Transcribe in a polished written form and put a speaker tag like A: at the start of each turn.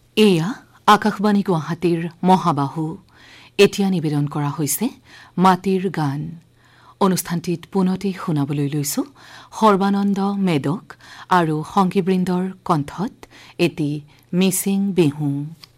A: এয়া আকাশবাণী গুৱাহাটীৰ মহাবাহু। এতিয়া নিবেদন কৰা হৈছে মাটিৰ গান। অনুষ্ঠানটিত পুনতে শুনাবলৈ লৈছো সৰ্বানন্দ মেদক আৰু সংগীবৃন্দৰ কণ্ঠত এটি মিচিং বিহু।